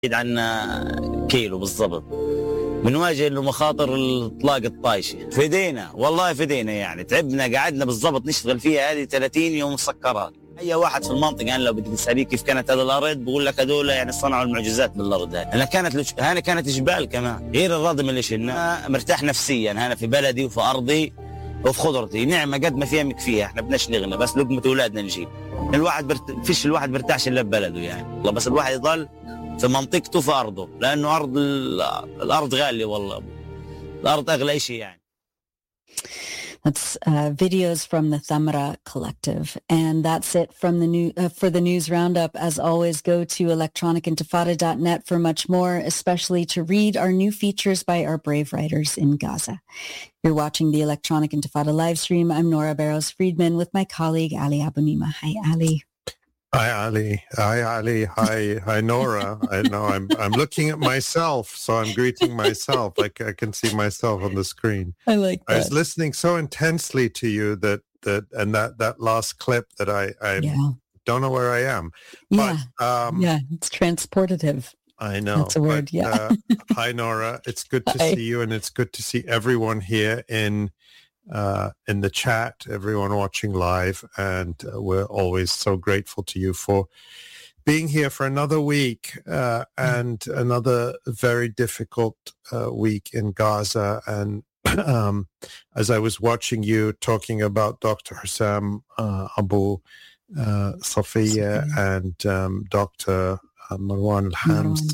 عنا كيلو بالضبط. بنواجه انه مخاطر الاطلاق الطايشه. فدينا والله فدينا، يعني تعبنا قعدنا بالضبط نشتغل فيها هذه 30 يوم مسكرات. اي واحد في المنطقه يعني لو بدك تساليه كيف كانت هذا الارض بقول لك هذول يعني صنعوا المعجزات بالارض هذه. انا كانت جبال كمان، غير الرضم اللي شلنا. مرتاح نفسيا انا في بلدي وفي ارضي وفي خضرتي، نعمه قد ما فيها مكفيها. احنا بدناش نغنى، بس لقمه اولادنا نجيب. فيش الواحد برتاحش الا ببلده يعني والله، بس الواحد يضل في منطقته في ارضه، لانه الارض غاليه والله، الارض اغلى شيء يعني. That's videos from the Thamra Collective. And that's it from for the news roundup. As always, go to electronicintifada.net for much more, especially to read our new features by our brave writers in Gaza. You're watching the Electronic Intifada live stream. I'm Nora Barrows-Friedman with my colleague Ali Abunimah. Hi, Ali. Hi, Ali. Hi, Ali. Hi, Nora. I know I'm looking at myself, so I'm greeting myself. Like I can see myself on the screen. I like that. I was listening so intensely to you that last clip that I don't know where I am. Yeah. But, it's transportative. I know. That's a word, yeah. Hi, Nora. It's good to see you, and it's good to see everyone here in the chat, everyone watching live, and we're always so grateful to you for being here for another week and another very difficult week in Gaza. And as I was watching you talking about Dr. Hussam Abu Safiya and Dr. Marwan al-Hams,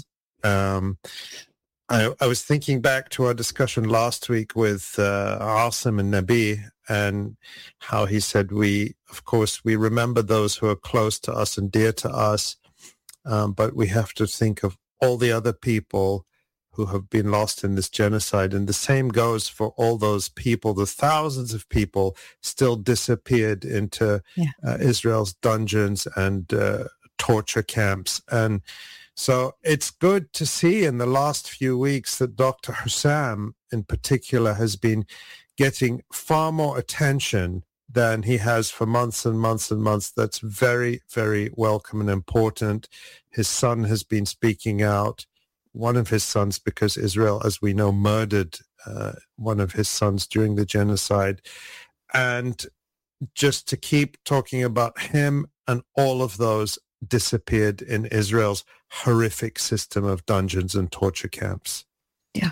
I was thinking back to our discussion last week with Asim and Nabi, and how he said we remember those who are close to us and dear to us, but we have to think of all the other people who have been lost in this genocide. And the same goes for all those people, the thousands of people still disappeared into Israel's dungeons and torture camps. And so it's good to see in the last few weeks that Dr. Hussam in particular has been getting far more attention than he has for months and months and months. That's very, very welcome and important. His son has been speaking out, one of his sons, because Israel, as we know, murdered one of his sons during the genocide. And just to keep talking about him and all of those disappeared in Israel's horrific system of dungeons and torture camps. Yeah.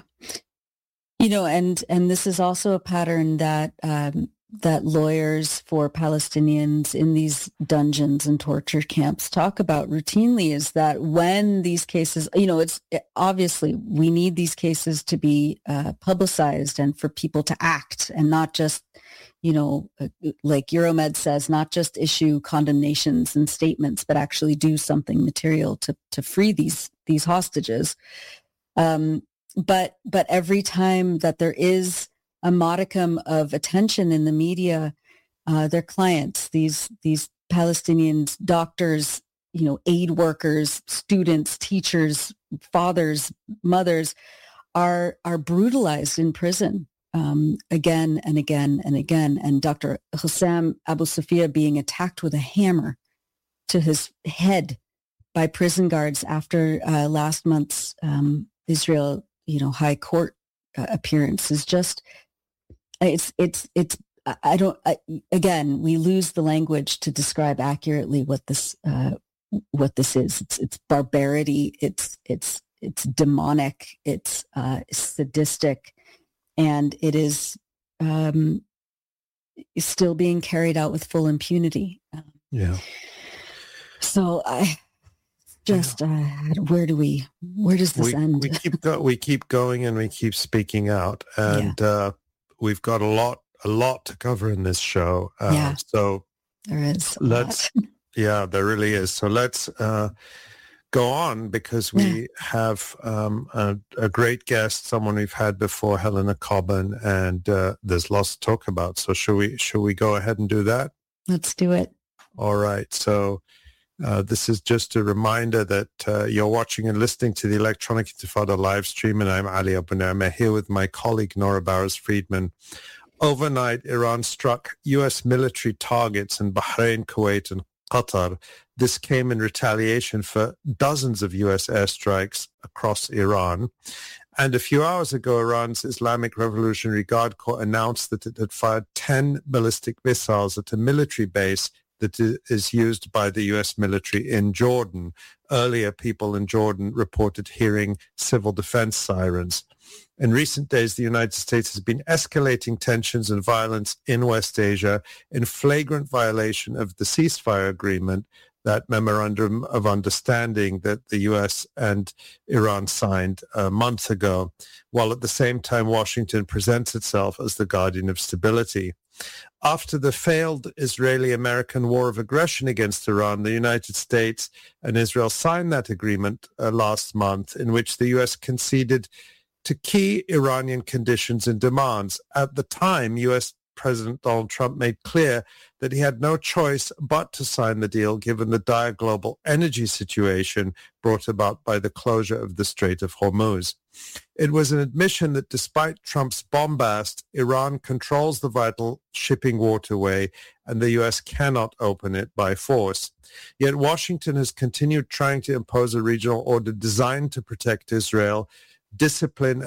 And this is also a pattern that that lawyers for Palestinians in these dungeons and torture camps talk about routinely, is that when these cases, obviously we need these cases to be publicized and for people to act, and not just, like Euromed says, not just issue condemnations and statements, but actually do something material to free these hostages. But every time that there is a modicum of attention in the media, their clients, these Palestinians, doctors, aid workers, students, teachers, fathers, mothers, are brutalized in prison again and again and again. And Dr. Hussam Abu Safiya being attacked with a hammer to his head by prison guards after last month's Israel, high court appearance is just, again, we lose the language to describe accurately what this is. It's barbarity. It's demonic. It's sadistic, and it is still being carried out with full impunity. So where does this end? We keep going, and we keep speaking out, and we've got a lot to cover in this show. So there is. There really is. So let's go on, because we have a great guest, someone we've had before, Helena Cobban, and there's lots to talk about. So should we go ahead and do that? Let's do it. All right. So this is just a reminder that you're watching and listening to the Electronic Intifada live stream, and I'm Ali Abunimah here with my colleague Nora Barrows-Friedman. Overnight, Iran struck U.S. military targets in Bahrain, Kuwait, and Qatar This came in retaliation for dozens of U.S. airstrikes across Iran. And a few hours ago, Iran's Islamic Revolutionary Guard Corps announced that it had fired 10 ballistic missiles at a military base that is used by the U.S. military in Jordan. Earlier, people in Jordan reported hearing civil defense sirens. In recent days, the United States has been escalating tensions and violence in West Asia in flagrant violation of the ceasefire agreement, that memorandum of understanding that the U.S. and Iran signed a month ago, while at the same time Washington presents itself as the guardian of stability. After the failed Israeli-American war of aggression against Iran, the United States and Israel signed that agreement last month, in which the U.S. conceded to key Iranian conditions and demands. At the time, U.S. President Donald Trump made clear that he had no choice but to sign the deal given the dire global energy situation brought about by the closure of the Strait of Hormuz. It was an admission that despite Trump's bombast, Iran controls the vital shipping waterway and the U.S. cannot open it by force. Yet Washington has continued trying to impose a regional order designed to protect Israel, discipline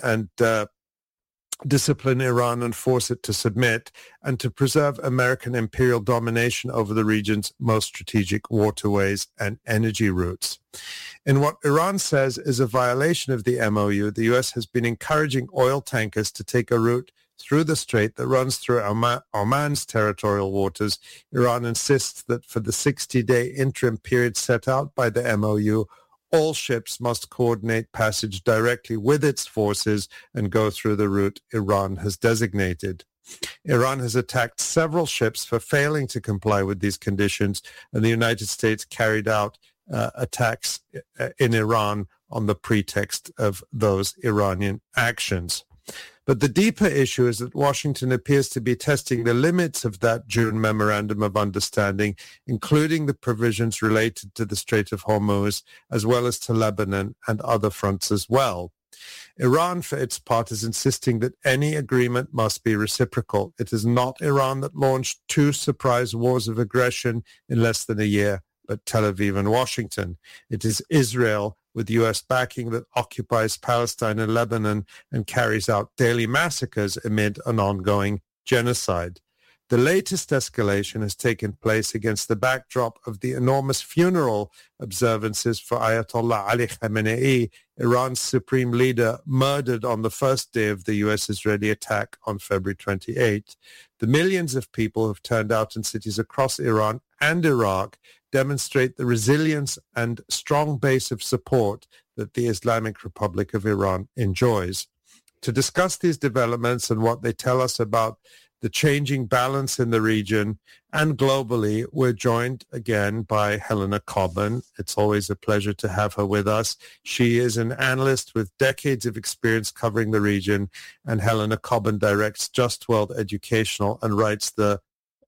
Iran and force it to submit, and to preserve American imperial domination over the region's most strategic waterways and energy routes. In what Iran says is a violation of the MOU, the U.S. has been encouraging oil tankers to take a route through the strait that runs through Oman's territorial waters. Iran insists that for the 60-day interim period set out by the MOU, all ships must coordinate passage directly with its forces and go through the route Iran has designated. Iran has attacked several ships for failing to comply with these conditions, and the United States carried out attacks in Iran on the pretext of those Iranian actions. But the deeper issue is that Washington appears to be testing the limits of that June Memorandum of Understanding, including the provisions related to the Strait of Hormuz, as well as to Lebanon and other fronts as well. Iran, for its part, is insisting that any agreement must be reciprocal. It is not Iran that launched 2 surprise wars of aggression in less than a year, but Tel Aviv and Washington. It is Israel, with U.S. backing, that occupies Palestine and Lebanon and carries out daily massacres amid an ongoing genocide. The latest escalation has taken place against the backdrop of the enormous funeral observances for Ayatollah Ali Khamenei, Iran's supreme leader, murdered on the first day of the U.S.-Israeli attack on February 28. The millions of people who have turned out in cities across Iran and Iraq demonstrate the resilience and strong base of support that the Islamic Republic of Iran enjoys. To discuss these developments and what they tell us about the changing balance in the region and globally, we're joined again by Helena Cobban. It's always a pleasure to have her with us. She is an analyst with decades of experience covering the region, and Helena Cobban directs Just World Educational and writes the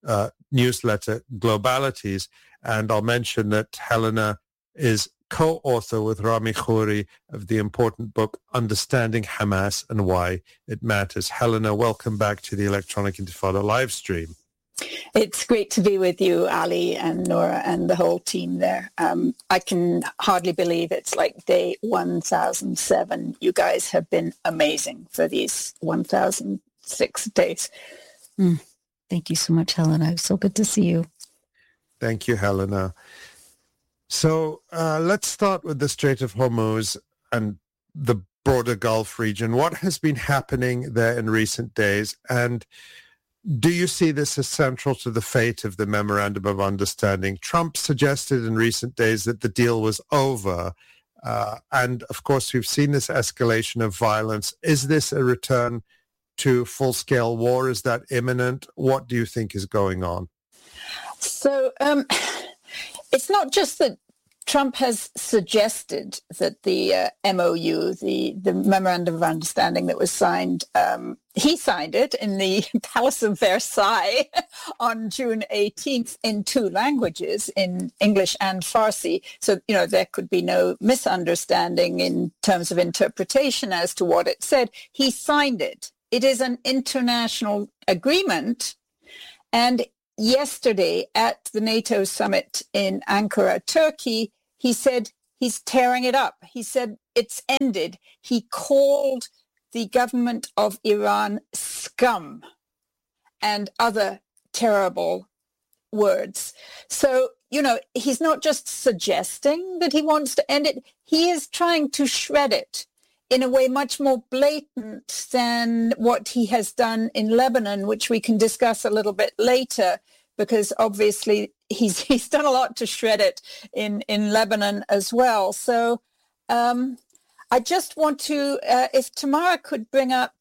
newsletter Globalities. And I'll mention that Helena is co-author with Rami Khouri of the important book Understanding Hamas and Why It Matters. Helena, welcome back to the Electronic Intifada live stream. It's great to be with you, Ali and Nora and the whole team there. I can hardly believe it's like day 1007. You guys have been amazing for these 1006 days. Thank you so much, Helena. It's so good to see you. Thank you, Helena. So let's start with the Strait of Hormuz and the broader Gulf region. What has been happening there in recent days? And do you see this as central to the fate of the Memorandum of Understanding? Trump suggested in recent days that the deal was over. And of course, we've seen this escalation of violence. Is this a return to full-scale war? Is that imminent? What do you think is going on? So it's not just that Trump has suggested that the MOU, the Memorandum of Understanding that was signed, he signed it in the Palace of Versailles on June 18th in 2 languages, in English and Farsi. So, you know, there could be no misunderstanding in terms of interpretation as to what it said. He signed it. It is an international agreement. And yesterday at the NATO summit in Ankara, Turkey, he said he's tearing it up. He said it's ended. He called the government of Iran scum and other terrible words. So, he's not just suggesting that he wants to end it. He is trying to shred it in a way much more blatant than what he has done in Lebanon, which we can discuss a little bit later, because obviously he's done a lot to shred it in Lebanon as well. So I just want to, if Tamara could bring up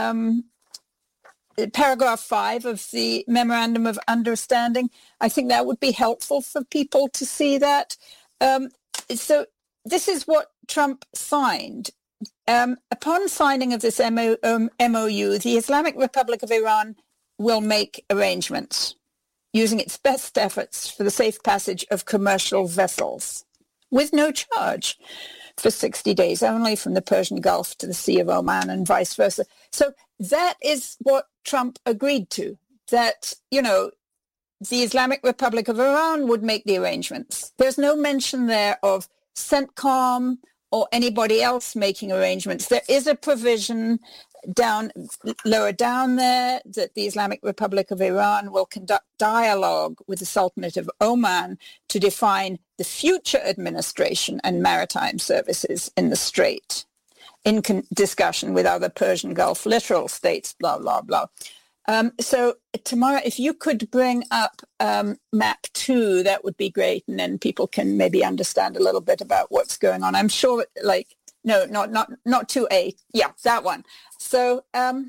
paragraph 5 of the Memorandum of Understanding, I think that would be helpful for people to see that. So this is what Trump signed. Upon signing of this MOU, the Islamic Republic of Iran will make arrangements using its best efforts for the safe passage of commercial vessels with no charge for 60 days only from the Persian Gulf to the Sea of Oman and vice versa. So that is what Trump agreed to, that, the Islamic Republic of Iran would make the arrangements. There's no mention there of CENTCOM or anybody else making arrangements. There is a provision lower down there that the Islamic Republic of Iran will conduct dialogue with the Sultanate of Oman to define the future administration and maritime services in the Strait in discussion with other Persian Gulf littoral states, blah, blah, blah. So Tamara, if you could bring up map 2, that would be great. And then people can maybe understand a little bit about what's going on. I'm sure no, not 2A. Yeah, that one. So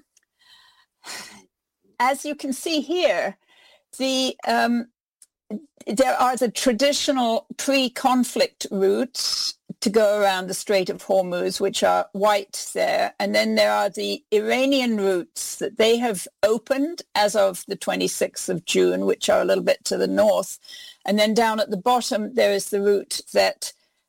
as you can see here, there are the traditional pre-conflict routes to go around the Strait of Hormuz, which are white there. And then there are the Iranian routes that they have opened as of the 26th of June, which are a little bit to the north. And then down at the bottom, there is the route that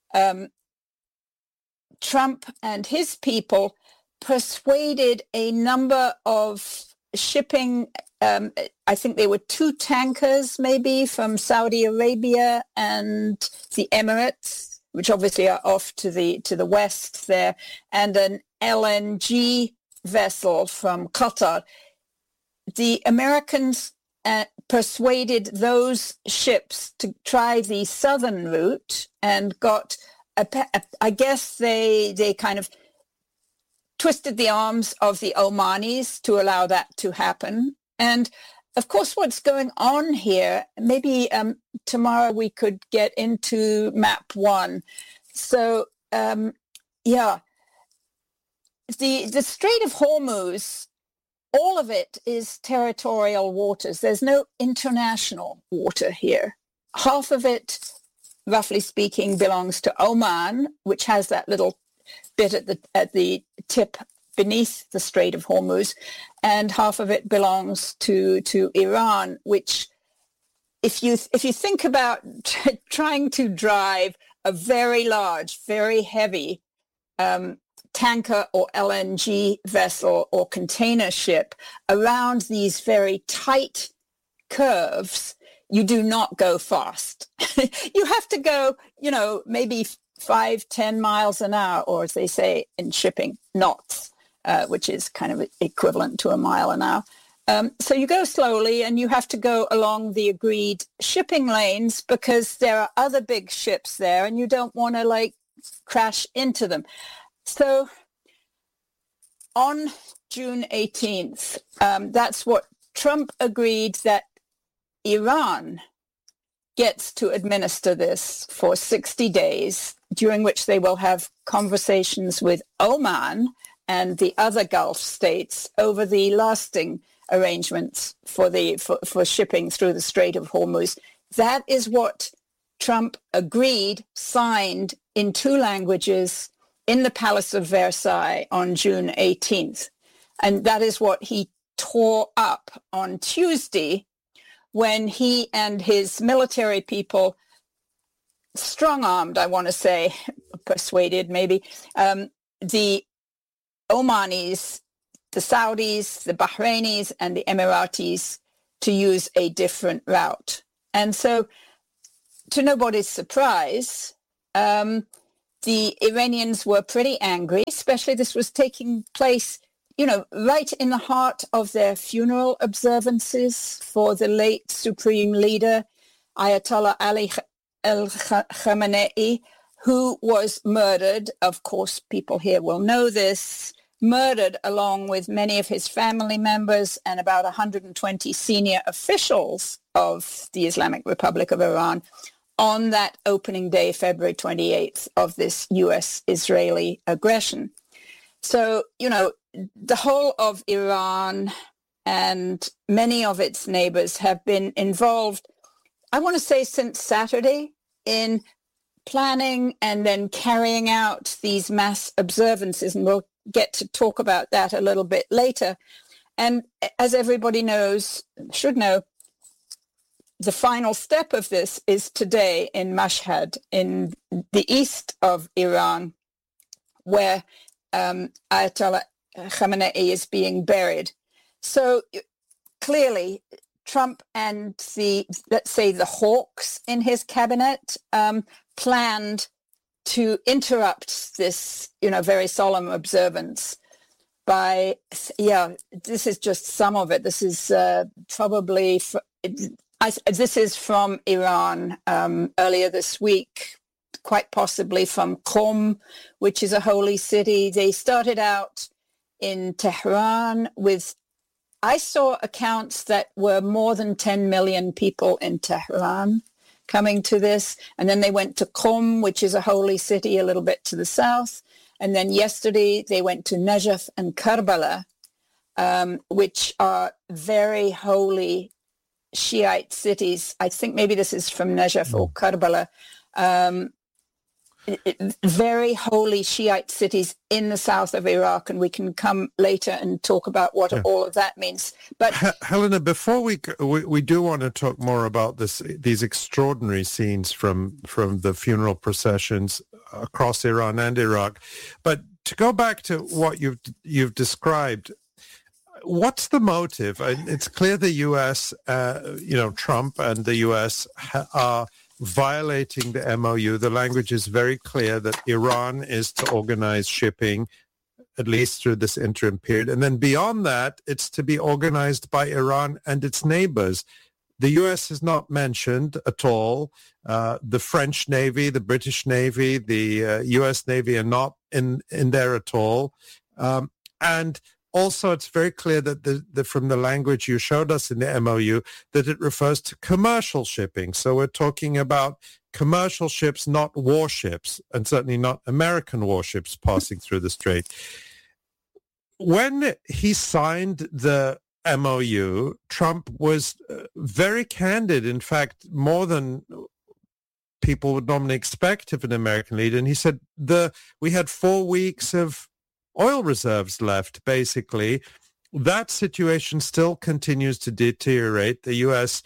Trump and his people persuaded a number of shipping, I think they were 2 tankers maybe from Saudi Arabia and the Emirates, which obviously are off to the west there, and an LNG vessel from Qatar. The Americans persuaded those ships to try the southern route and got, I guess they kind of twisted the arms of the Omanis to allow that to happen. And of course, what's going on here, maybe tomorrow we could get into map 1. So, the Strait of Hormuz, all of it is territorial waters. There's no international water here. Half of it, roughly speaking, belongs to Oman, which has that little bit at the tip beneath the Strait of Hormuz, and half of it belongs to Iran, which, if you think about trying to drive a very large, very heavy tanker or LNG vessel or container ship around these very tight curves, you do not go fast. You have to go, maybe 5-10 miles an hour, or as they say in shipping, knots, which is kind of equivalent to a mile an hour. So you go slowly, and you have to go along the agreed shipping lanes because there are other big ships there, and you don't want to crash into them. So on June 18th, that's what Trump agreed, that Iran gets to administer this for 60 days, during which they will have conversations with Oman and the other Gulf states over the lasting arrangements for shipping through the Strait of Hormuz. That is what Trump agreed, signed in 2 languages in the Palace of Versailles on June 18th. And that is what he tore up on Tuesday when he and his military people strong-armed, I want to say, persuaded maybe, the Omanis, the Saudis, the Bahrainis, and the Emiratis to use a different route. And so, to nobody's surprise, the Iranians were pretty angry, especially this was taking place, right in the heart of their funeral observances for the late Supreme Leader, Ayatollah Ali Khamenei, who was murdered. Of course, people here will know this, murdered along with many of his family members and about 120 senior officials of the Islamic Republic of Iran on that opening day, February 28th, of this U.S.-Israeli aggression. So, the whole of Iran and many of its neighbors have been involved, I want to say since Saturday, in planning and then carrying out these mass observances. And we'll get to talk about that a little bit later. And as everybody should know, the final step of this is today in Mashhad, in the east of Iran, where Ayatollah Khamenei is being buried. So clearly, Trump and let's say the hawks in his cabinet planned to interrupt this, very solemn observance by, this is just some of it. This is probably, this is from Iran earlier this week, quite possibly from Qom, which is a holy city. They started out in Tehran I saw accounts that were more than 10 million people in Tehran coming to this. And then they went to Qom, which is a holy city a little bit to the south. And then yesterday they went to Najaf and Karbala, which are very holy Shiite cities. I think maybe this is from Najaf or Karbala. Very holy Shiite cities in the south of Iraq, and we can come later and talk about what all of that means. But Helena, before we do want to talk more about these extraordinary scenes from the funeral processions across Iran and Iraq, but to go back to what you've described, what's the motive? It's clear the U.S., Trump and the U.S. are violating the MOU. The language is very clear that Iran is to organize shipping, at least through this interim period. And then beyond that, it's to be organized by Iran and its neighbors. The U.S. is not mentioned at all. The French Navy, the British Navy, the U.S. Navy are not in there at all. And also, it's very clear that from the language you showed us in the MOU, that it refers to commercial shipping. So we're talking about commercial ships, not warships, and certainly not American warships passing through the strait. When he signed the MOU, Trump was very candid, in fact, more than people would normally expect of an American leader. And he said we had 4 weeks of oil reserves left, basically. That situation still continues to deteriorate. The U.S.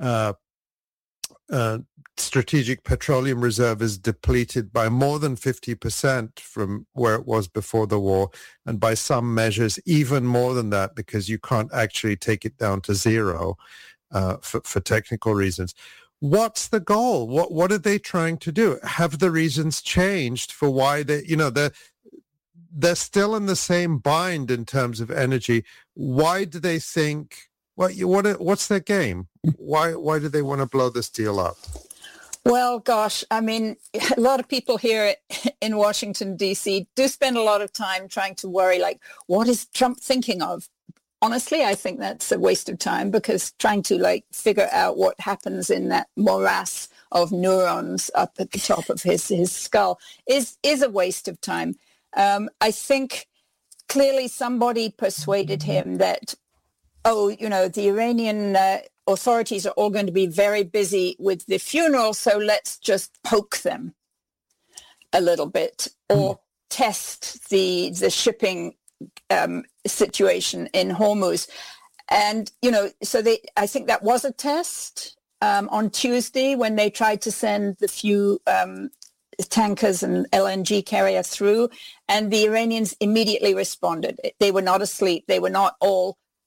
Strategic Petroleum Reserve is depleted by more than 50% from where it was before the war, and by some measures even more than that, because you can't actually take it down to zero for technical reasons. What's the goal? What are they trying to do? Have the reasons changed for why they're still in the same bind in terms of energy? Why do they think, what's their game? Why do they want to blow this deal up? Well, gosh, I mean, a lot of people here in Washington, D.C. do spend a lot of time trying to worry, like, what is Trump thinking of? Honestly, I think that's a waste of time, because trying to, figure out what happens in that morass of neurons up at the top of his skull is a waste of time. I think clearly somebody persuaded him that, the Iranian authorities are all going to be very busy with the funeral, so let's just poke them a little bit or test the shipping situation in Hormuz. And, I think that was a test on Tuesday when they tried to send the few tankers and LNG carrier through, and the Iranians immediately responded. They were not asleep. They were not all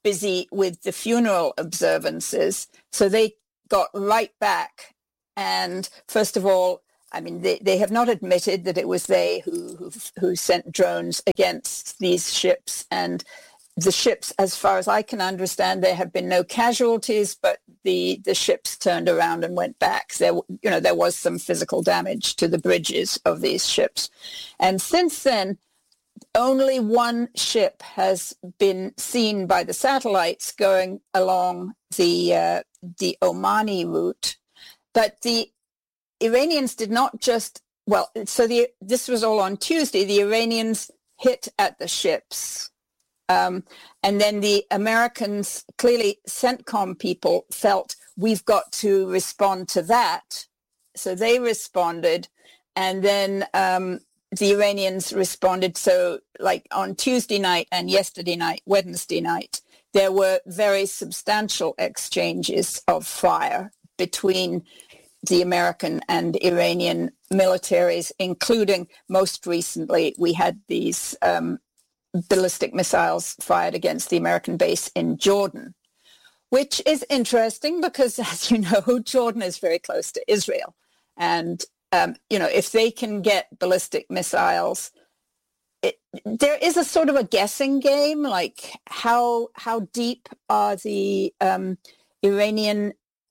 busy with the funeral observances. So they got right back. And first of all, I mean, they have not admitted that it was they who sent drones against these ships. And the ships, as far as I can understand, there have been no casualties, but the ships turned around and went back. There was some physical damage to the bridges of these ships. And since then, only one ship has been seen by the satellites going along the Omani route. But the Iranians did not just, this was all on Tuesday. The Iranians hit at the ships. And then the Americans, clearly CENTCOM people, felt we've got to respond to that. So they responded. And then the Iranians responded. So like on Tuesday night and yesterday night, Wednesday night, there were very substantial exchanges of fire between the American and Iranian militaries, including most recently, we had these ballistic missiles fired against the American base in Jordan, which is interesting because, as you know, Jordan is very close to Israel. And, if they can get ballistic missiles, there is a sort of a guessing game, like how deep are the Iranian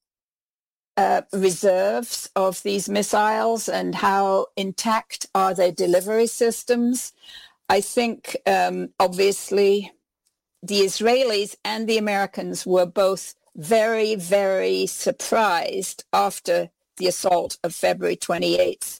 reserves of these missiles and how intact are their delivery systems. I think, obviously, the Israelis and the Americans were both very, very surprised after the assault of February 28th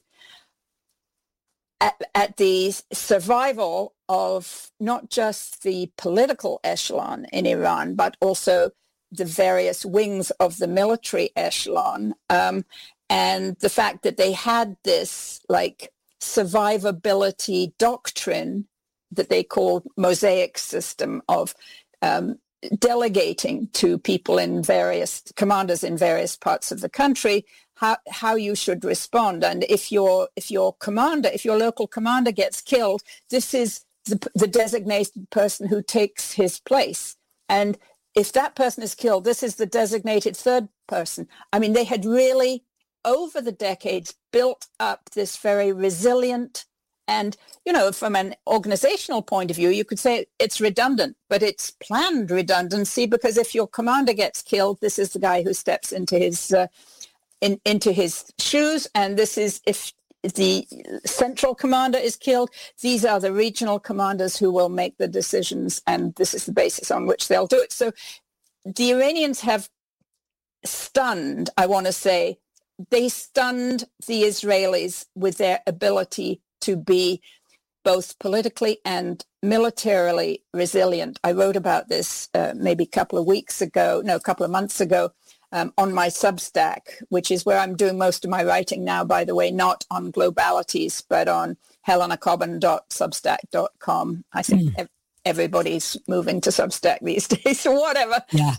at the survival of not just the political echelon in Iran, but also the various wings of the military echelon, and the fact that they had this like survivability doctrine that they called mosaic system of delegating to people in various commanders in various parts of the country how you should respond. And if your local commander gets killed, this is the designated person who takes his place. And if that person is killed, this is the designated third person. I mean, they had really, over the decades, built up this very resilient and, from an organizational point of view, you could say it's redundant, but it's planned redundancy because if your commander gets killed, this is the guy who steps into his into his shoes. And this is if the central commander is killed, these are the regional commanders who will make the decisions. And this is the basis on which they'll do it. So the Iranians have stunned, I want to say, they stunned the Israelis with their ability to be both politically and militarily resilient. I wrote about this maybe a couple of months ago on my Substack, which is where I'm doing most of my writing now, by the way, not on globalities, but on helenacobban.substack.com. I think everybody's moving to Substack these days or whatever. Yeah.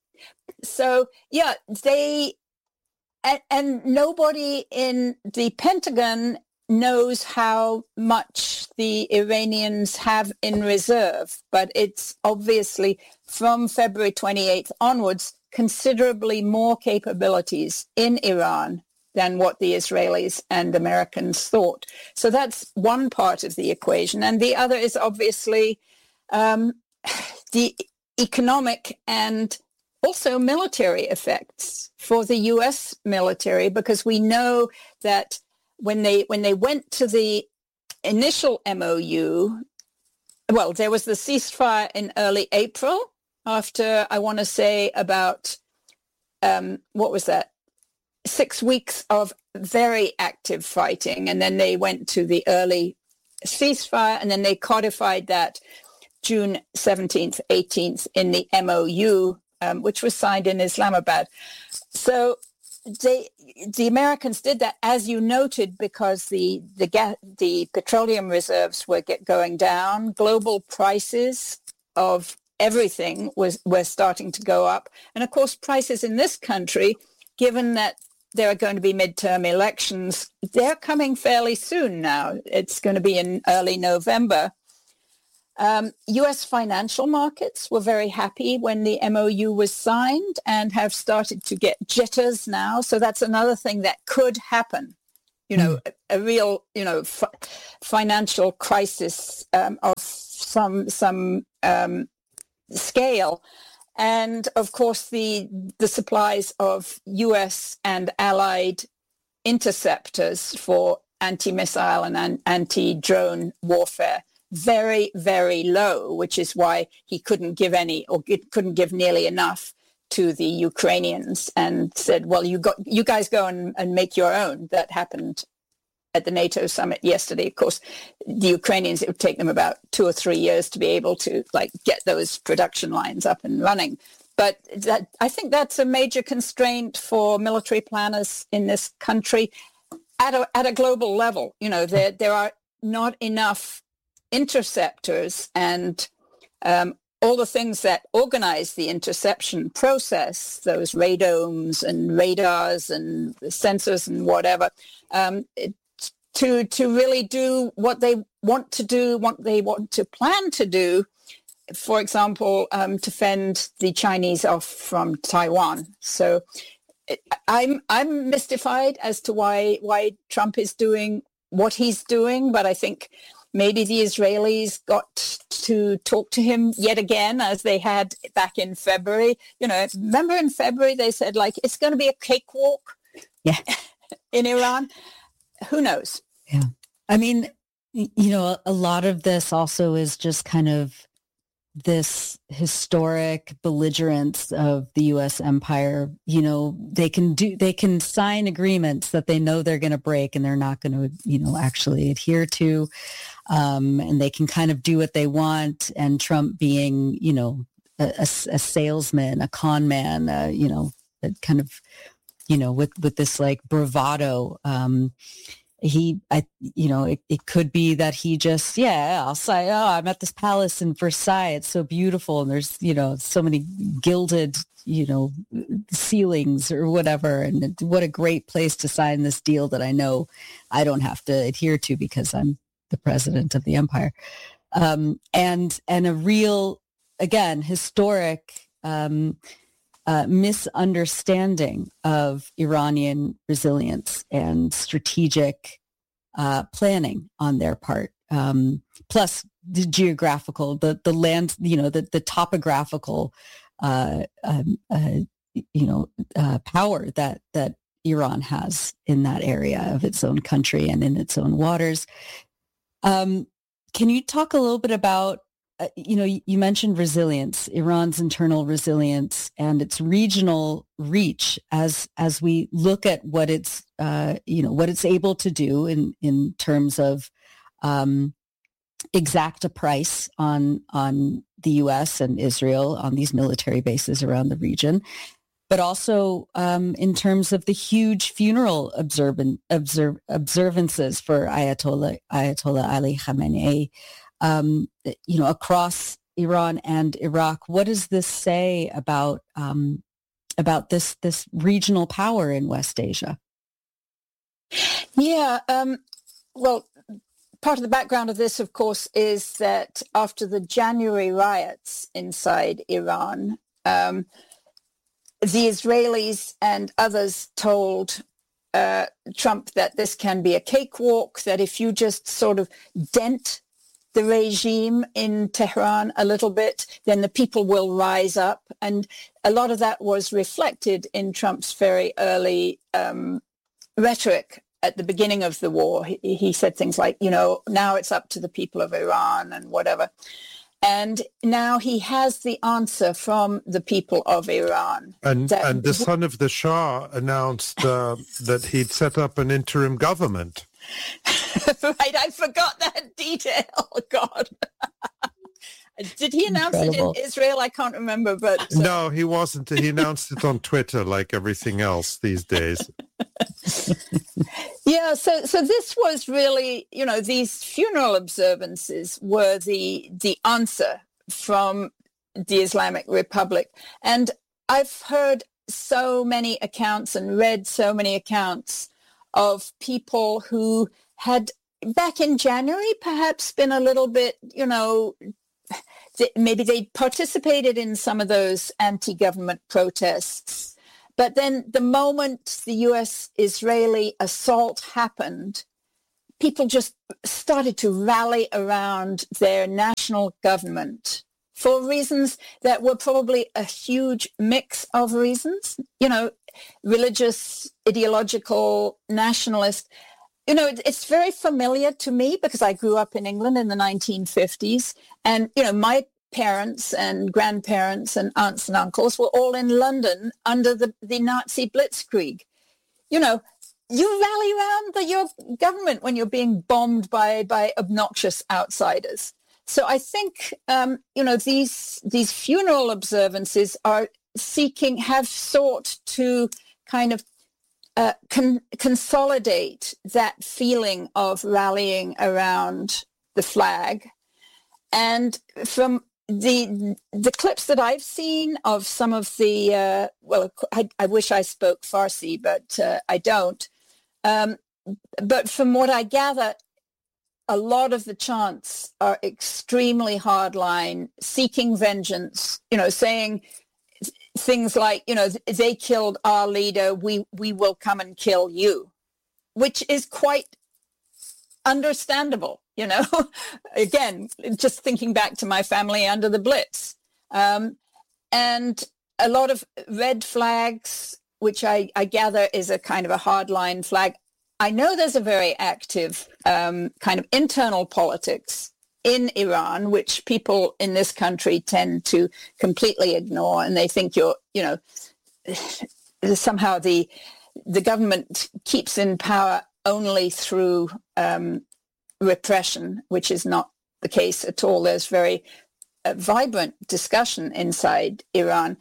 And nobody in the Pentagon knows how much the Iranians have in reserve, but it's obviously from February 28th onwards, considerably more capabilities in Iran than what the Israelis and Americans thought. So that's one part of the equation. And the other is obviously the economic and also military effects for the U.S. military, because we know that when they went to the initial MOU, well, there was the ceasefire in early April after, I want to say, about, 6 weeks of very active fighting. And then they went to the early ceasefire, and then they codified that June 17th, 18th in the MOU, which was signed in Islamabad. So the Americans did that, as you noted, because the petroleum reserves were going down. Global prices of everything were starting to go up. And of course, prices in this country, given that there are going to be midterm elections, they're coming fairly soon now. It's going to be in early November. U.S. financial markets were very happy when the MOU was signed and have started to get jitters now. So that's another thing that could happen. A real, financial crisis of some scale. And of course, the supplies of U.S. and allied interceptors for anti-missile and anti-drone warfare very, very low, which is why he couldn't give couldn't give nearly enough to the Ukrainians, and said, well, you guys go and make your own. That happened at the NATO summit yesterday. Of course, the Ukrainians, it would take them about 2 or 3 years to be able to get those production lines up and running. But I think that's a major constraint for military planners in this country at a global level. There are not enough interceptors and all the things that organize the interception process, those radomes and radars and sensors and whatever, to really do what they want to do, what they want to plan to do. For example, to fend the Chinese off from Taiwan. So I'm mystified as to why Trump is doing what he's doing, but I think maybe the Israelis got to talk to him yet again, as they had back in February. Remember in February they said it's going to be a cakewalk in Iran. Who knows? Yeah. I mean, a lot of this also is just kind of this historic belligerence of the U.S. empire. They can sign agreements that they know they're going to break and they're not going to, actually adhere to. And they can kind of do what they want. And Trump being, a salesman, a con man, that kind of, with this bravado, it could be that he just, I'll say, I'm at this palace in Versailles. It's so beautiful. And there's, so many gilded, ceilings or whatever. And what a great place to sign this deal that I know I don't have to adhere to because I'm the president of the empire. And a real, again, historic, misunderstanding of Iranian resilience and strategic planning on their part, plus the geographical, the land, the topographical, power that Iran has in that area of its own country and in its own waters. Can you talk a little bit about, you mentioned resilience, Iran's internal resilience and its regional reach as we look at what it's, what it's able to do in terms of exact a price on the U.S. and Israel on these military bases around the region, but also in terms of the huge funeral observances for Ayatollah Ali Khamenei, across Iran and Iraq. What does this say about this regional power in West Asia? Yeah, well, part of the background of this, of course, is that after the January riots inside Iran, the Israelis and others told Trump that this can be a cakewalk, that if you just sort of dent the regime in Tehran a little bit, then the people will rise up. And a lot of that was reflected in Trump's very early rhetoric at the beginning of the war. He said things like, now it's up to the people of Iran and whatever. And now he has the answer from the people of Iran. And the son of the Shah announced that he'd set up an interim government. Right, I forgot that detail. God. Did he announce Incredible. it in Israel? I can't remember, but... No, he wasn't. He announced it on Twitter like everything else these days. Yeah, so this was really, these funeral observances were the answer from the Islamic Republic. And I've heard so many accounts and read so many accounts of people who had, back in January, perhaps been a little bit, maybe they participated in some of those anti-government protests. But then the moment the US-Israeli assault happened, people just started to rally around their national government for reasons that were probably a huge mix of reasons, religious, ideological, nationalist. It's very familiar to me because I grew up in England in the 1950s. And, my parents and grandparents and aunts and uncles were all in London under the Nazi blitzkrieg. You rally around your government when you're being bombed by obnoxious outsiders. So I think, these funeral observances have sought to kind of consolidate that feeling of rallying around the flag. And from the clips that I've seen of some of the, I wish I spoke Farsi, but I don't. But from what I gather, a lot of the chants are extremely hardline, seeking vengeance, saying things like, they killed our leader, we will come and kill you, which is quite understandable, Again, just thinking back to my family under the Blitz. And a lot of red flags, which I gather is a kind of a hardline flag. I know there's a very active kind of internal politics in Iran, which people in this country tend to completely ignore, and they think somehow the government keeps in power only through repression, which is not the case at all. There's very vibrant discussion inside Iran.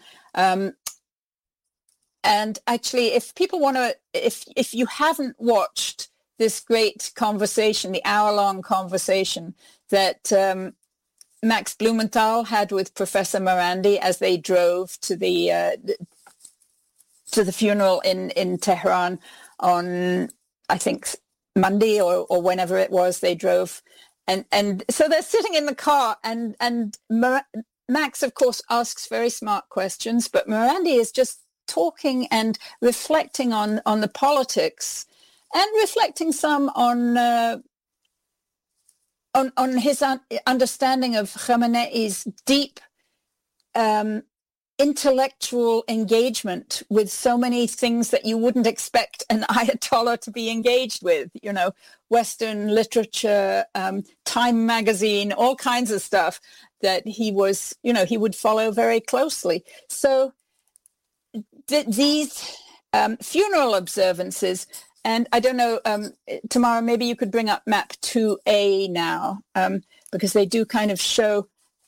And actually, if people want to, if you haven't watched this great conversation, the hour-long conversation that Max Blumenthal had with Professor Morandi as they drove to the funeral in Tehran on, I think, Monday or whenever it was they drove. And so they're sitting in the car and Max, of course, asks very smart questions, but Morandi is just talking and reflecting on the politics and reflecting some on his understanding of Khamenei's deep intellectual engagement with so many things that you wouldn't expect an Ayatollah to be engaged with, Western literature, Time magazine, all kinds of stuff that he was, he would follow very closely. So these funeral observances, and I don't know, Tamara, maybe you could bring up map 2A now, because they do kind of show,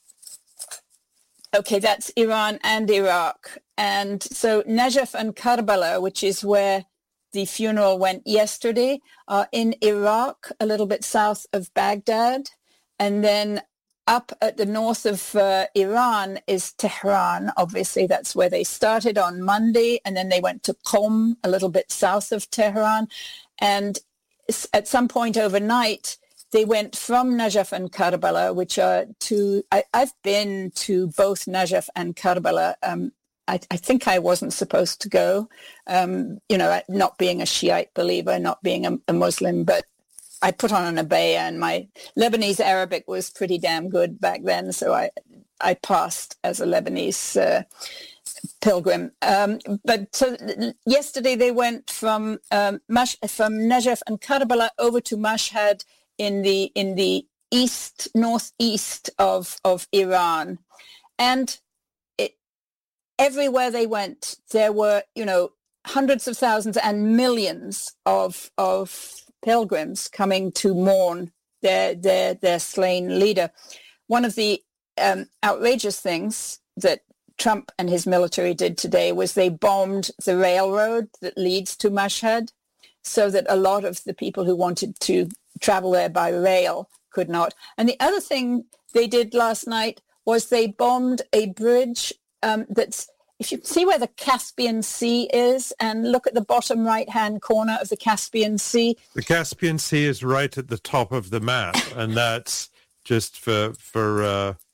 okay, that's Iran and Iraq. And so Najaf and Karbala, which is where the funeral went yesterday, are in Iraq, a little bit south of Baghdad. And then up at the north of Iran is Tehran. Obviously, that's where they started on Monday. And then they went to Qom, a little bit south of Tehran. And at some point overnight, they went from Najaf and Karbala, which are two. I've been to both Najaf and Karbala. I think I wasn't supposed to go, not being a Shiite believer, not being a Muslim, but I put on an abaya, and my Lebanese Arabic was pretty damn good back then, so I passed as a Lebanese pilgrim. But so yesterday they went from Najaf and Karbala over to Mashhad in the northeast of Iran, and everywhere they went, there were hundreds of thousands and millions of pilgrims coming to mourn their slain leader. One of the outrageous things that Trump and his military did today was they bombed the railroad that leads to Mashhad, so that a lot of the people who wanted to travel there by rail could not. And the other thing they did last night was they bombed a bridge that's, if you see where the Caspian Sea is and look at the bottom right-hand corner of the Caspian Sea. The Caspian Sea is right at the top of the map, and that's just for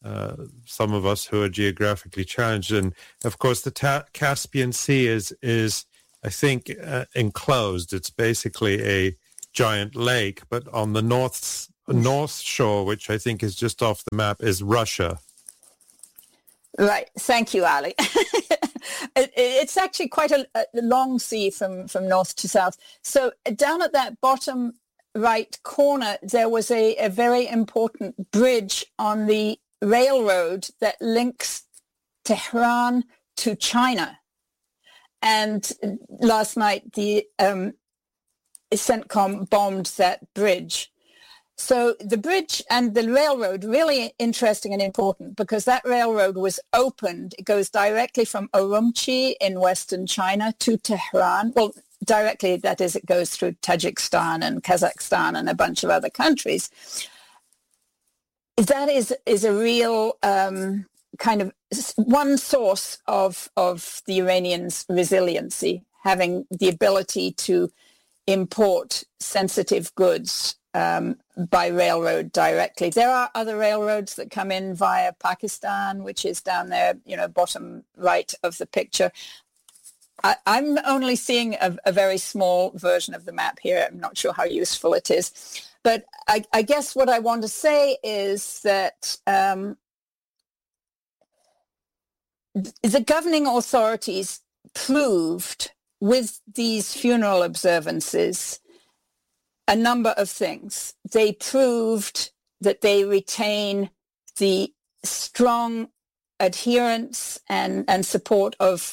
some of us who are geographically challenged. And of course, the Caspian Sea is I think, enclosed. It's basically a giant lake, but on the north shore, which I think is just off the map, is Russia. Right. Thank you, Ali. It's actually quite a long sea from north to south. So down at that bottom right corner, there was a very important bridge on the railroad that links Tehran to China. And last night, the CENTCOM bombed that bridge. So the bridge and the railroad, really interesting and important, because that railroad was opened. It goes directly from Urumqi in western China to Tehran. Well, directly, that is, it goes through Tajikistan and Kazakhstan and a bunch of other countries. That is a real kind of one source of the Iranians' resiliency, having the ability to import sensitive goods by railroad directly. There are other railroads that come in via Pakistan, which is down there, bottom right of the picture. I'm only seeing a very small version of the map here. I'm not sure how useful it is. But I guess what I want to say is that the governing authorities proved with these funeral observances a number of things. They proved that they retain the strong adherence and support of,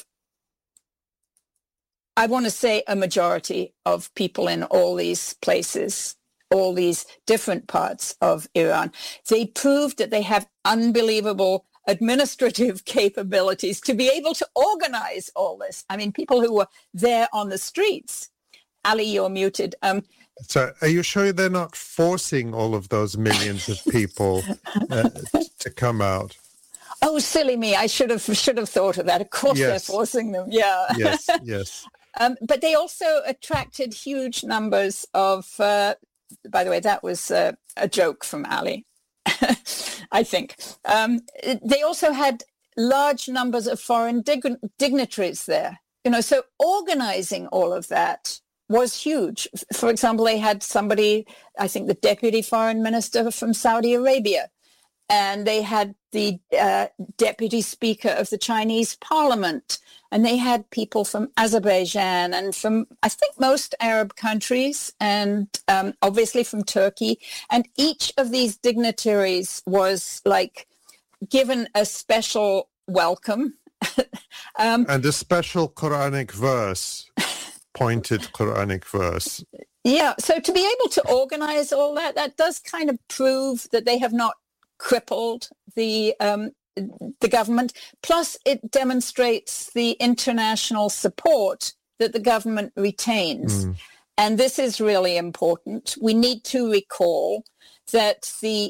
I want to say, a majority of people in all these places, all these different parts of Iran. They proved that they have unbelievable administrative capabilities to be able to organize all this. I mean, people who were there on the streets. Ali, you're muted. So are you sure they're not forcing all of those millions of people to come out? Oh, silly me. I should have thought of that. Of course, yes. They're forcing them. Yeah. Yes, yes. But they also attracted huge numbers of, by the way, that was a joke from Ali, I think. They also had large numbers of foreign dignitaries there. So organizing all of that was huge. For example, they had somebody, I think the deputy foreign minister from Saudi Arabia, and they had the deputy speaker of the Chinese parliament, and they had people from Azerbaijan and from, I think, most Arab countries, and obviously from Turkey. And each of these dignitaries was given a special welcome. And a special Quranic verse. Pointed Quranic verse. Yeah, so to be able to organize all that does kind of prove that they have not crippled the government. Plus, it demonstrates the international support that the government retains. And this is really important. We need to recall that the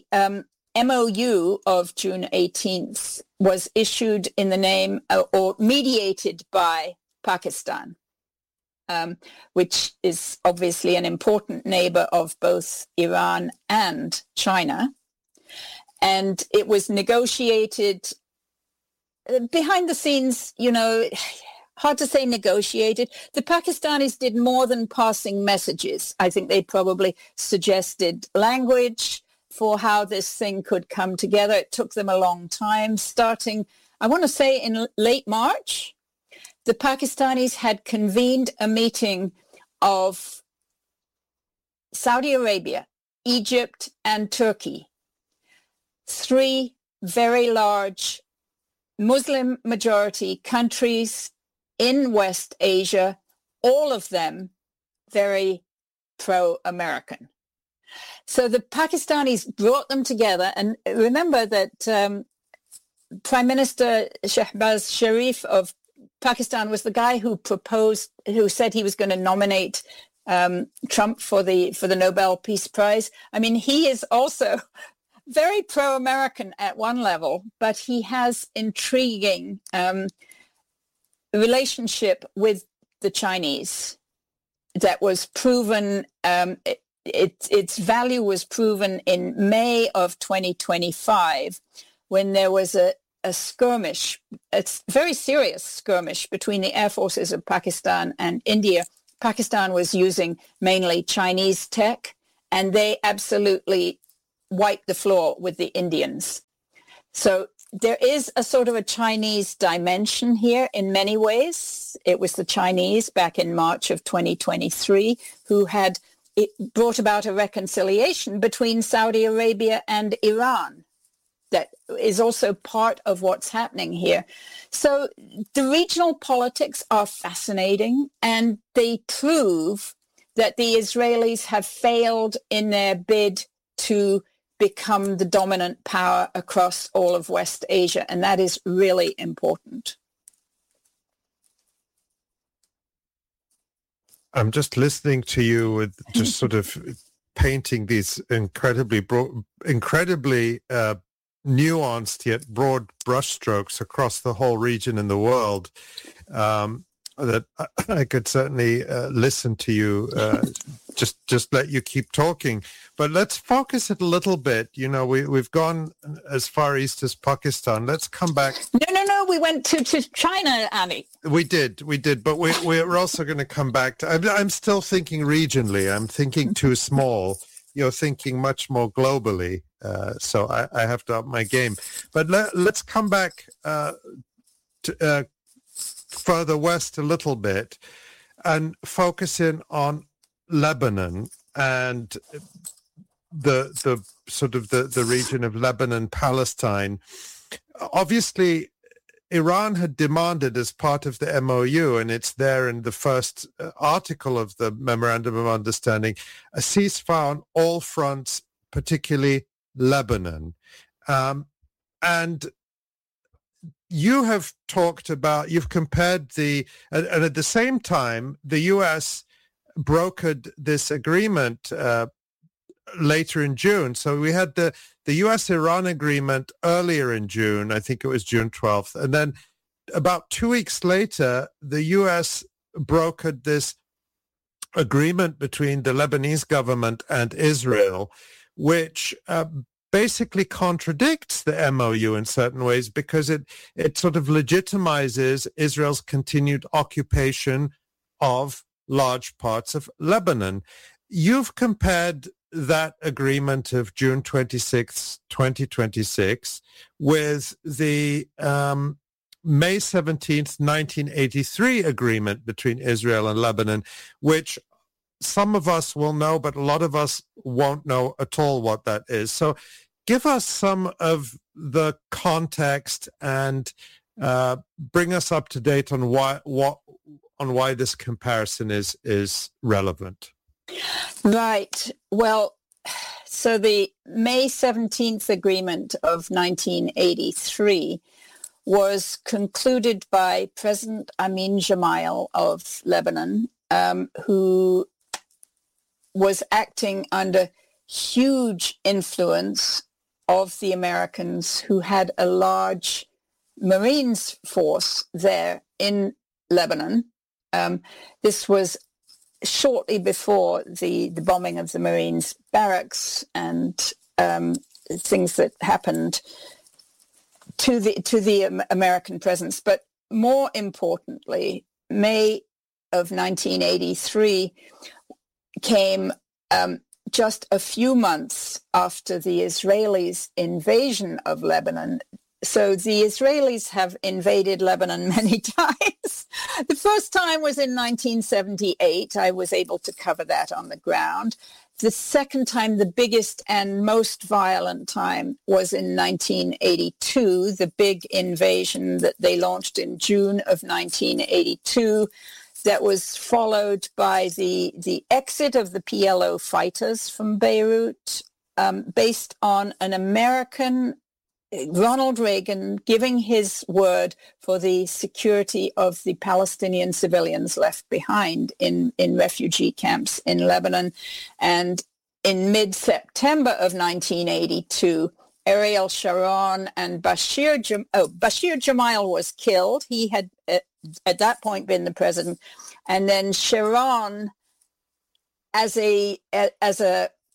MOU of June 18th was issued in the name or mediated by Pakistan. Which is obviously an important neighbor of both Iran and China. And it was negotiated behind the scenes, hard to say negotiated. The Pakistanis did more than passing messages. I think they probably suggested language for how this thing could come together. It took them a long time, starting, I want to say, in late March. The Pakistanis had convened a meeting of Saudi Arabia, Egypt, and Turkey, three very large Muslim majority countries in West Asia, all of them very pro-American. So the Pakistanis brought them together, and remember that Prime Minister Shehbaz Sharif of Pakistan was the guy who said he was going to nominate Trump for the Nobel Peace Prize. I mean, he is also very pro-American at one level, but he has intriguing relationship with the Chinese that was proven. Its value was proven in May of 2025 when there was a skirmish, a very serious skirmish between the air forces of Pakistan and India. Pakistan was using mainly Chinese tech, and they absolutely wiped the floor with the Indians. So there is a sort of a Chinese dimension here in many ways. It was the Chinese back in March of 2023 who had brought about a reconciliation between Saudi Arabia and Iran. That is also part of what's happening here. So the regional politics are fascinating, and they prove that the Israelis have failed in their bid to become the dominant power across all of West Asia, and that is really important. I'm just listening to you with just sort of painting these incredibly nuanced yet broad brushstrokes across the whole region and the world, that I could certainly listen to you, just let you keep talking. But let's focus it a little bit. You know, we've gone as far east as Pakistan. Let's come back. No, we went to China, Annie. We did, but we're also going to come back to, I'm still thinking regionally. I'm thinking too small. You're thinking much more globally. So I have to up my game. But let's come back to further west a little bit and focus in on Lebanon and the sort of the region of Lebanon, Palestine. Obviously, Iran had demanded as part of the MOU, and it's there in the first article of the Memorandum of Understanding, a ceasefire on all fronts, particularly Lebanon. And you have talked about, you've compared and at the same time, the U.S. brokered this agreement later in June. So we had the U.S.-Iran agreement earlier in June. I think it was June 12th. And then about 2 weeks later, the U.S. brokered this agreement between the Lebanese government and Israel, which basically contradicts the MOU in certain ways, because it sort of legitimizes Israel's continued occupation of large parts of Lebanon. You've compared that agreement of June 26, 2026 with the May 17th, 1983 agreement between Israel and Lebanon, which some of us will know, but a lot of us won't know at all what that is. So give us some of the context and bring us up to date on why this comparison is relevant. Right. Well, so the May 17th agreement of 1983 was concluded by President Amin Gemayel of Lebanon, who was acting under huge influence of the Americans, who had a large Marines force there in Lebanon. This was shortly before the bombing of the Marines barracks and things that happened to the American presence. But more importantly, May of 1983 came just a few months after the Israelis' invasion of Lebanon. So the Israelis have invaded Lebanon many times. The first time was in 1978. I was able to cover that on the ground. The second time, the biggest and most violent time, was in 1982, the big invasion that they launched in June of 1982. That was followed by the exit of the PLO fighters from Beirut, based on an American, Ronald Reagan, giving his word for the security of the Palestinian civilians left behind in refugee camps in Lebanon. And in mid-September of 1982, Ariel Sharon and Bashir Gemayel was killed. He had at that point been the president. And then Sharon, as a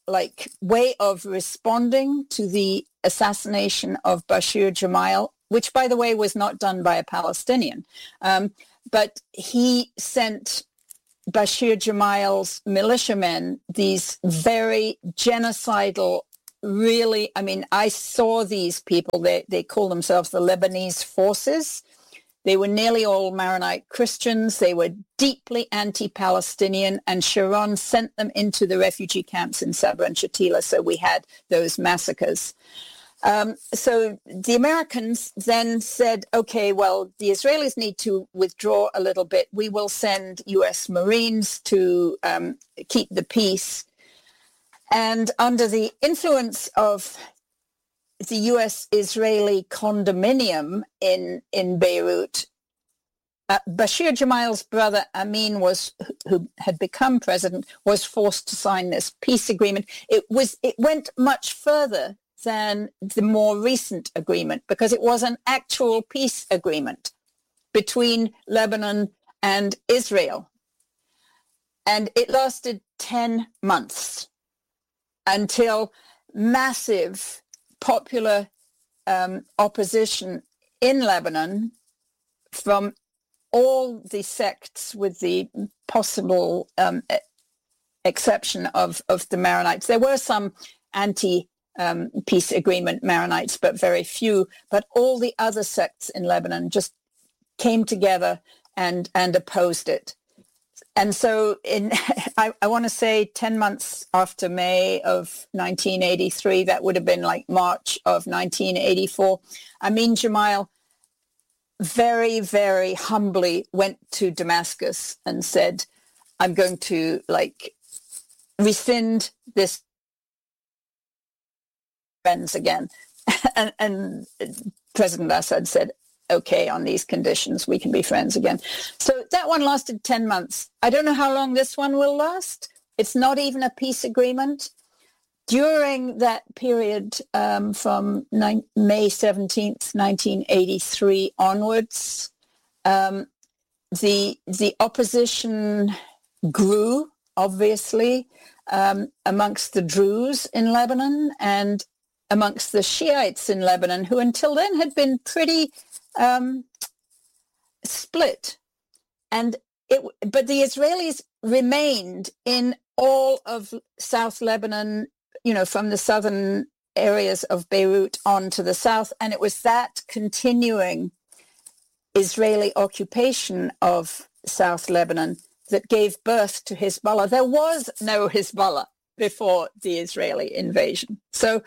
way of responding to the assassination of Bashir Gemayel, which, by the way, was not done by a Palestinian. But he sent Bashir Gemayel's militiamen these very genocidal, really, I mean, I saw these people, they call themselves the Lebanese Forces. They were nearly all Maronite Christians. They were deeply anti-Palestinian, and Sharon sent them into the refugee camps in Sabra and Shatila, so we had those massacres. So the Americans then said, okay, well, the Israelis need to withdraw a little bit. We will send U.S. Marines to keep the peace. And under the influence of the U.S.-Israeli condominium in Beirut, Bashir Gemayel's brother Amin, who had become president, was forced to sign this peace agreement. It went much further than the more recent agreement, because it was an actual peace agreement between Lebanon and Israel. And it lasted 10 months until massive popular opposition in Lebanon from all the sects, with the possible exception of the Maronites. There were some peace agreement Maronites, but very few. But all the other sects in Lebanon just came together and opposed it. And so I want to say 10 months after May of 1983, that would have been like March of 1984, Amin Gemayel very, very humbly went to Damascus and said, I'm going to rescind this friends again. and President Assad said, okay, on these conditions, we can be friends again. So that one lasted 10 months. I don't know how long this one will last. It's not even a peace agreement. During that period from May 17th, 1983 onwards, the opposition grew, obviously, amongst the Druze in Lebanon and amongst the Shiites in Lebanon, who until then had been pretty split. But the Israelis remained in all of South Lebanon, from the southern areas of Beirut on to the south. And it was that continuing Israeli occupation of South Lebanon that gave birth to Hezbollah. There was no Hezbollah before the Israeli invasion. So,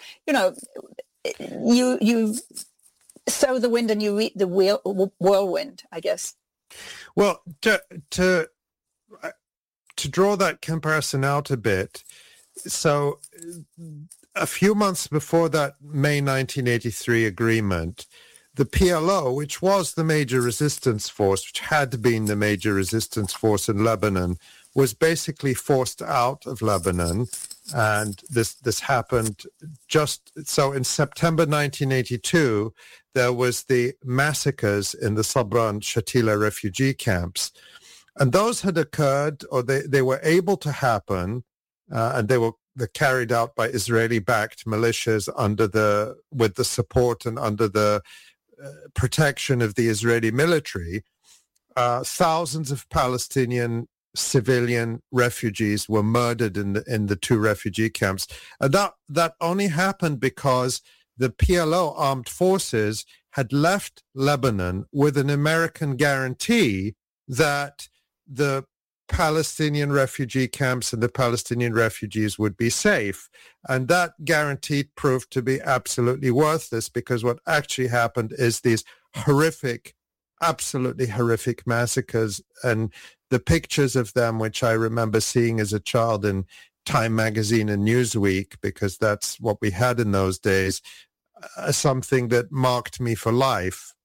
you sow the wind and you reap the whirlwind, I guess. Well, to draw that comparison out a bit, so a few months before that May 1983 agreement, the PLO, which was the major resistance force, which had been the major resistance force in Lebanon, was basically forced out of Lebanon. And this happened so in September 1982, there was the massacres in the Sabra and Shatila refugee camps. And those had occurred, or they were able to happen, and they're carried out by Israeli-backed militias with the support and under the protection of the Israeli military. Thousands of Palestinian civilian refugees were murdered in the two refugee camps. And that only happened because the PLO armed forces had left Lebanon with an American guarantee that the Palestinian refugee camps and the Palestinian refugees would be safe. And that guarantee proved to be absolutely worthless, because what actually happened is these absolutely horrific massacres. And the pictures of them, which I remember seeing as a child in Time magazine and Newsweek, because that's what we had in those days, something that marked me for life.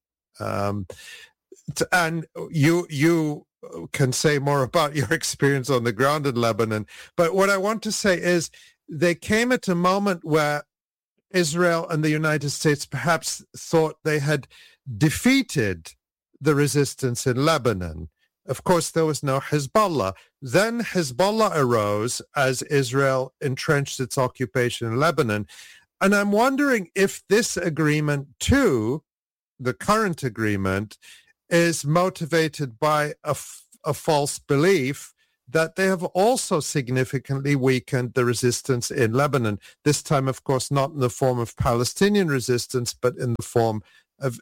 And you can say more about your experience on the ground in Lebanon. But what I want to say is they came at a moment where Israel and the United States perhaps thought they had defeated the resistance in Lebanon. of course, there was no Hezbollah. Then Hezbollah arose as Israel entrenched its occupation in Lebanon. And I'm wondering if this agreement too, the current agreement, is motivated by a false belief that they have also significantly weakened the resistance in Lebanon. This time, of course, not in the form of Palestinian resistance, but in the form of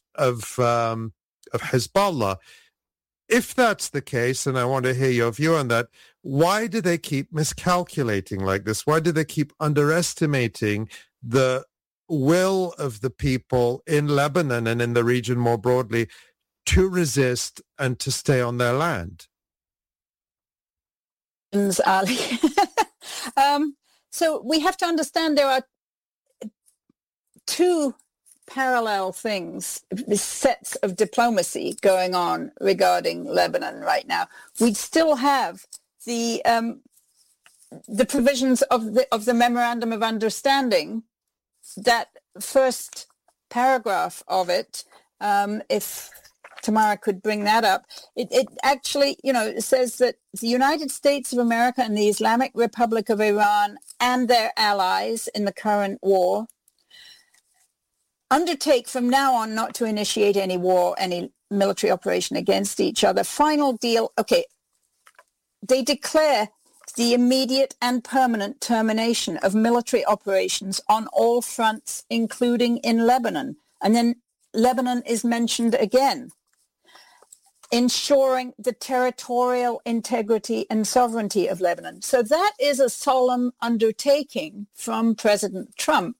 Hezbollah. If that's the case, and I want to hear your view on that, why do they keep miscalculating like this? Why do they keep underestimating the will of the people in Lebanon and in the region more broadly to resist and to stay on their land? Ali. So we have to understand there are two parallel things, sets of diplomacy going on regarding Lebanon right now. We still have the provisions of the Memorandum of Understanding. That first paragraph of it, if Tamara could bring that up, it actually, it says that the United States of America and the Islamic Republic of Iran and their allies in the current war undertake from now on not to initiate any war, any military operation against each other. Final deal, okay, they declare the immediate and permanent termination of military operations on all fronts, including in Lebanon. And then Lebanon is mentioned again. Ensuring the territorial integrity and sovereignty of Lebanon. So that is a solemn undertaking from President Trump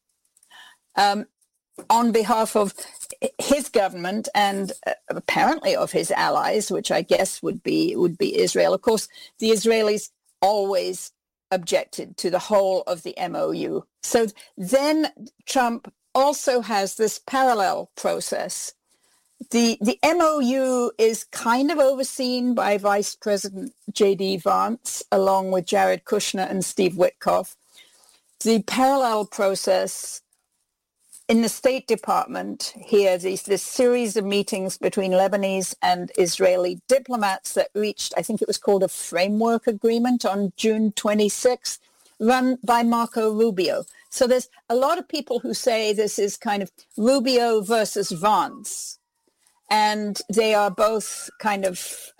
on behalf of his government and apparently of his allies, which I guess would be Israel. Of course, the Israelis always objected to the whole of the MOU. So then Trump also has this parallel process. The MOU is kind of overseen by Vice President J.D. Vance, along with Jared Kushner and Steve Witkoff. The parallel process in the State Department here, this series of meetings between Lebanese and Israeli diplomats that reached, I think it was called a framework agreement on June 26th, run by Marco Rubio. So there's a lot of people who say this is kind of Rubio versus Vance. And they are both kind of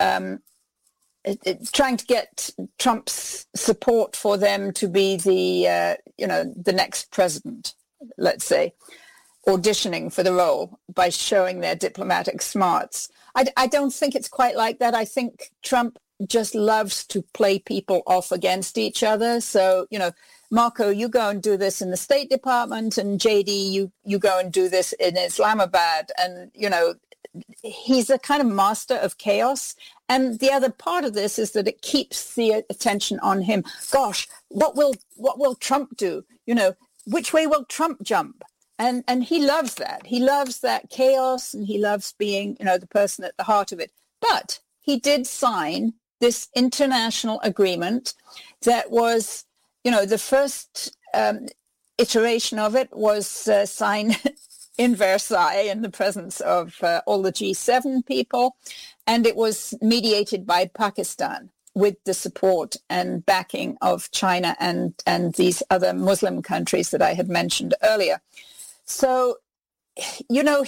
trying to get Trump's support for them to be the next president, let's say, auditioning for the role by showing their diplomatic smarts. I don't think it's quite like that. I think Trump just loves to play people off against each other. So, Marco, you go and do this in the State Department, and JD, you go and do this in Islamabad. And, he's a kind of master of chaos. And the other part of this is that it keeps the attention on him. Gosh, what will Trump do? Which way will Trump jump? And he loves that. He loves that chaos, and he loves being, the person at the heart of it. But he did sign this international agreement that was, the first iteration of it was signed in Versailles in the presence of all the G7 people, and it was mediated by Pakistan with the support and backing of China and these other Muslim countries that I had mentioned earlier. So, if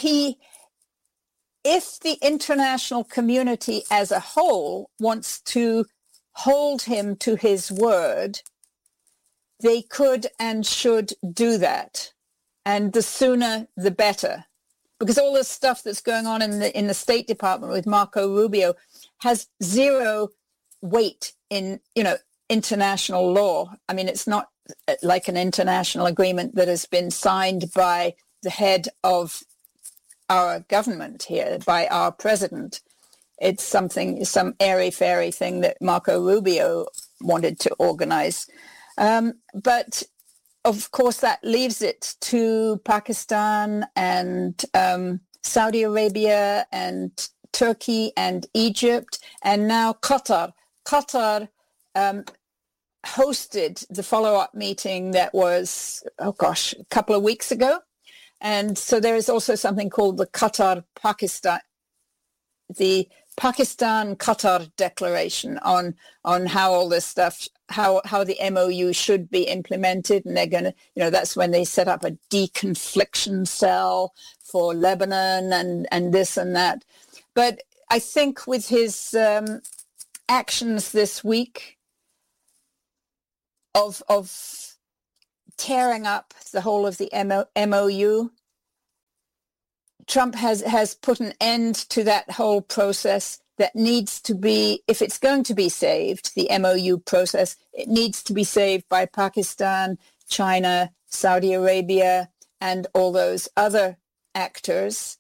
the international community as a whole wants to hold him to his word, they could and should do that. And the sooner, the better. Because all this stuff that's going on in the State Department with Marco Rubio has zero weight in, international law. I mean, it's not like an international agreement that has been signed by the head of our government here, by our president. It's some airy-fairy thing that Marco Rubio wanted to organize. But of course, that leaves it to Pakistan and Saudi Arabia and Turkey and Egypt, and now Qatar. Qatar hosted the follow-up meeting that was, a couple of weeks ago. And so there is also something called the Qatar-Pakistan, the Pakistan-Qatar declaration on how all this stuff, how the MOU should be implemented, and they're going to, that's when they set up a deconfliction cell for Lebanon and this and that. But I think with his actions this week of tearing up the whole of the MOU, Trump has put an end to that whole process that needs to be, if it's going to be saved, the MOU process, it needs to be saved by Pakistan, China, Saudi Arabia, and all those other actors,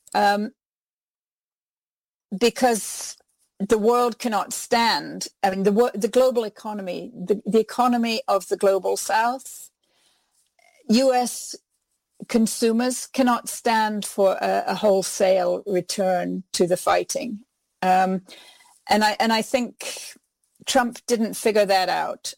because the world cannot stand. I mean, the global economy, the economy of the global South, U.S. consumers cannot stand for a wholesale return to the fighting. And I think Trump didn't figure that out.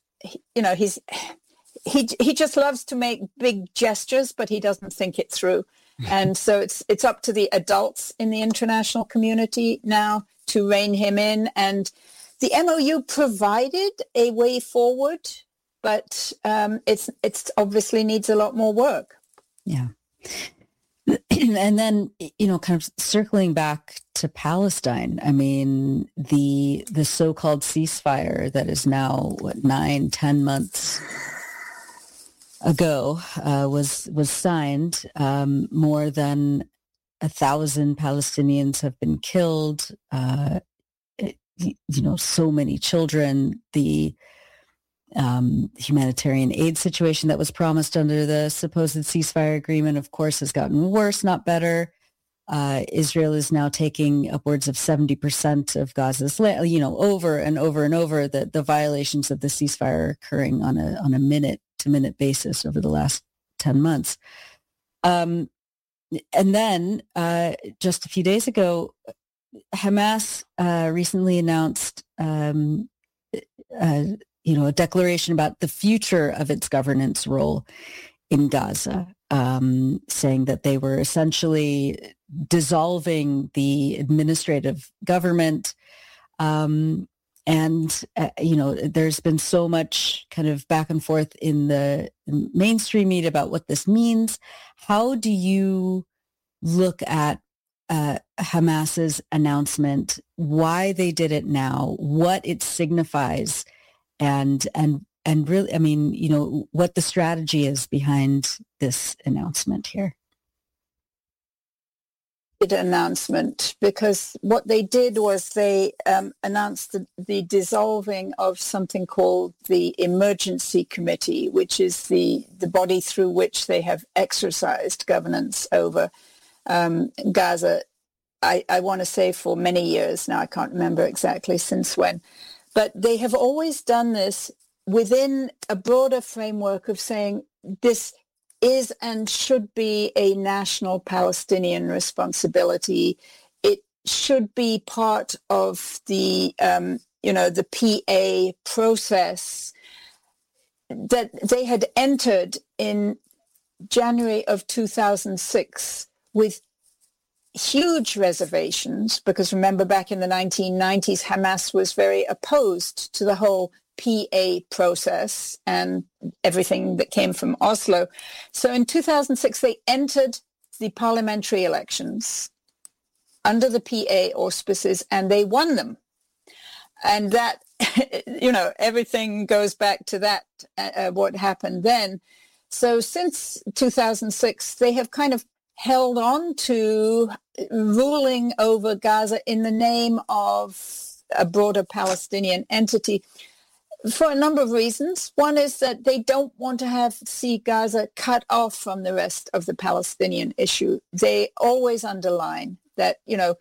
He just loves to make big gestures, but he doesn't think it through. And so it's up to the adults in the international community now to rein him in. And the MOU provided a way forward, but it's obviously needs a lot more work. Yeah. And then, kind of circling back to Palestine, I mean, the so-called ceasefire that is now, 9-10 months ago, was signed. More than 1,000 Palestinians have been killed. So many children. The humanitarian aid situation that was promised under the supposed ceasefire agreement, of course, has gotten worse, not better. Israel is now taking upwards of 70% of Gaza's land, over and over and over. The violations of the ceasefire occurring on a minute-to-minute basis over the last 10 months. And then just a few days ago, Hamas recently announced a declaration about the future of its governance role in Gaza, saying that they were essentially dissolving the administrative government. There's been so much kind of back and forth in the mainstream media about what this means. How do you look at Hamas's announcement, why they did it now, what it signifies, and really, I mean, what the strategy is behind this announcement here? Announcement, because what they did was they announced the dissolving of something called the Emergency Committee, which is the body through which they have exercised governance over Gaza. I want to say for many years now, I can't remember exactly since when, but they have always done this within a broader framework of saying this is and should be a national Palestinian responsibility. It should be part of the, the PA process that they had entered in January of 2006 with huge reservations, because remember back in the 1990s, Hamas was very opposed to the whole PA process and everything that came from Oslo. So in 2006, they entered the parliamentary elections under the PA auspices, and they won them. And that, everything goes back to that, what happened then. So since 2006, they have kind of held on to ruling over Gaza in the name of a broader Palestinian entity for a number of reasons. One is that they don't want to see Gaza cut off from the rest of the Palestinian issue. They always underline that,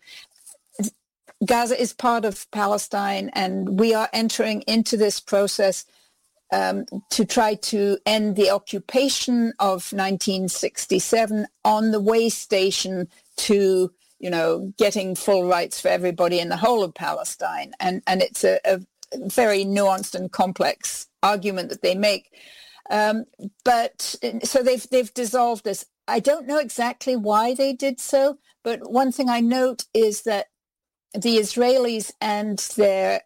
Gaza is part of Palestine, and we are entering into this process to try to end the occupation of 1967 on the way station to, getting full rights for everybody in the whole of Palestine. And it's a very nuanced and complex argument that they make. But so they've dissolved this. I don't know exactly why they did so, but one thing I note is that the Israelis and their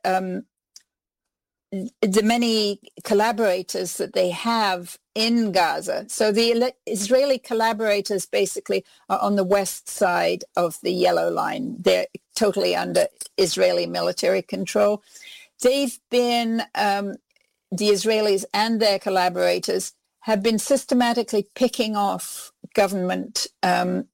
the many collaborators that they have in Gaza. So the Israeli collaborators basically are on the west side of the yellow line. They're totally under Israeli military control. They've been, the Israelis and their collaborators have been systematically picking off government